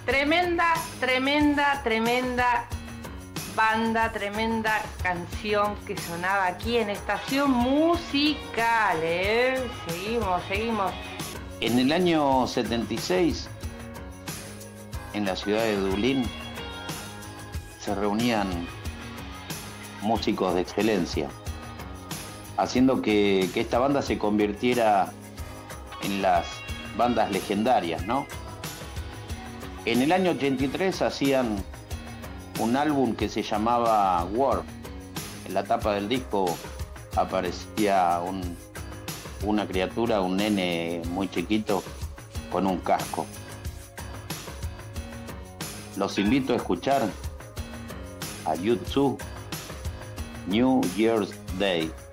Tremenda, tremenda, tremenda banda, tremenda canción que sonaba aquí en Estación Musical, ¿eh? Seguimos. En el año 76, en la ciudad de Dublín, se reunían músicos de excelencia, haciendo que esta banda se convirtiera en las bandas legendarias, ¿no? En el año 83 hacían un álbum que se llamaba War. En la tapa del disco aparecía una criatura, un nene muy chiquito con un casco. Los invito a escuchar a U2, New Year's Day.